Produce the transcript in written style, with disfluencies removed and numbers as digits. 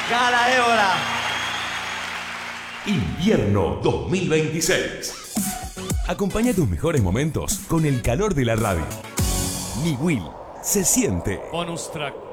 Gana Ébola. Invierno 2026. Acompaña tus mejores momentos con el calor de la radio. Ni Will se siente. Bonus track.